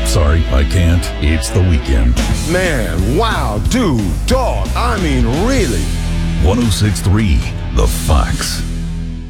Sorry, I can't. It's the weekend. Man, wow, dude, dog, I mean, really. 1063 The Fox.